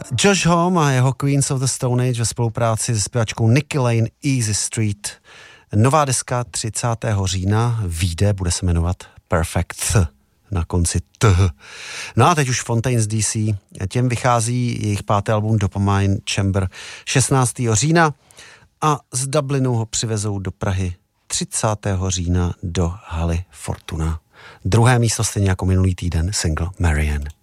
Josh Homme a jeho Queens of the Stone Age ve spolupráci se zpěvačkou Nicky Lane, Easy Street. Nová deska 30. října vyjde, bude se jmenovat Perfect na konci T. No a teď už Fontaines DC, těm vychází jejich 5. album Dopamine Chamber 16. října a z Dublinu ho přivezou do Prahy 30. října do haly Fortuna. Druhé místo stejně jako minulý týden single Marianne.